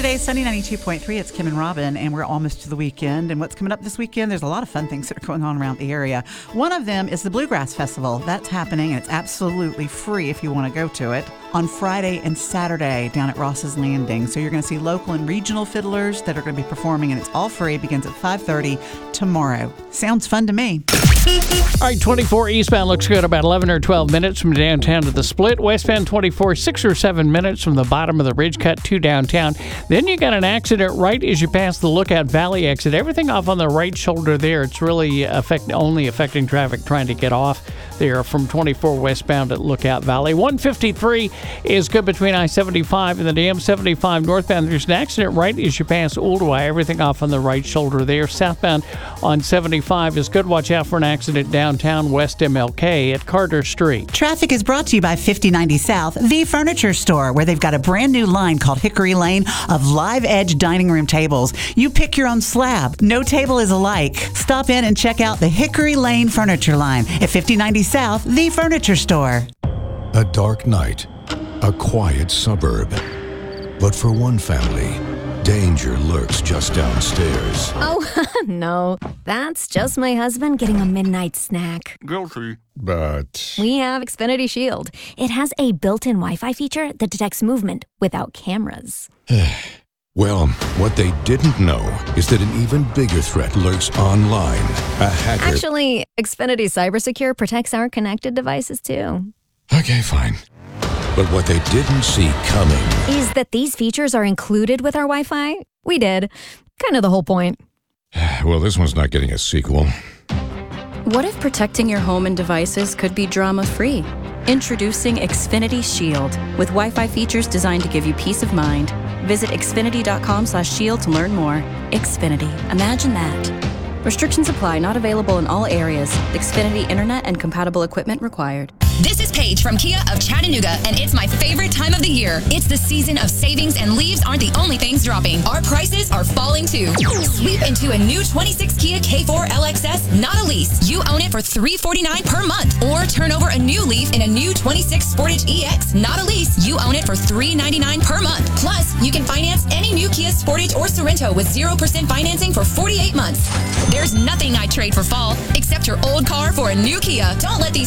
today, sunny 92.3. It's Kim and Robin, and we're almost to the weekend. And what's coming up this weekend, there's a lot of fun things that are going on around the area. One of them is the Bluegrass Festival. That's happening, and it's absolutely free if you want to go to it, on Friday and Saturday down at Ross's Landing. So you're going to see local and regional fiddlers that are going to be performing, and it's all free. It begins at 5:30 tomorrow. Sounds fun to me. All right, 24 eastbound looks good, about 11 or 12 minutes from downtown to the split. Westbound 24, 6 or 7 minutes from the bottom of the ridge cut to downtown. Then you got an accident right as you pass the Lookout Valley exit. Everything off on the right shoulder there. It's really only affecting traffic trying to get off there from 24 westbound at Lookout Valley. 153 is good between I-75 and the Dam 75 northbound. There's an accident right as you pass Ooltewah. Everything off on the right shoulder there. Southbound on 75 is good. Watch out for an accident downtown West MLK at Carter Street. Traffic is brought to you by 5090 South, the furniture store, where they've got a brand new line called Hickory Lane of live edge dining room tables. You pick your own slab. No table is alike. Stop in and check out the Hickory Lane furniture line at 5090 South, the furniture store. A dark night, a quiet suburb. But for one family, danger lurks just downstairs. Oh, no. That's just my husband getting a midnight snack. Guilty. But We have Xfinity Shield. It has a built-in Wi-Fi feature that detects movement without cameras. well, what they didn't know is that an even bigger threat lurks online. A hacker. Actually, Xfinity CyberSecure protects our connected devices, too. Okay, fine. But what they didn't see coming Is that these features are included with our Wi-Fi? We did. Kind of the whole point. Well, this one's not getting a sequel. What if protecting your home and devices could be drama-free? Introducing Xfinity Shield, with Wi-Fi features designed to give you peace of mind. Visit xfinity.com/shield to learn more. Xfinity. Imagine that. Restrictions apply. Not available in all areas. Xfinity Internet and compatible equipment required. This is Paige from Kia of Chattanooga, and it's my favorite time of the year. It's the season of savings, and leaves aren't the only things dropping. Our prices are falling too. Sweep into a new 26 Kia K4 LXS, not a lease. You own it for $349 per month. Or turn over a new leaf in a new 26 Sportage EX, not a lease. You own it for $399 per month. Plus, you can finance any new Kia Sportage or Sorento with 0% financing for 48 months. There's nothing I'd trade for fall, except your old car for a new Kia. Don't let these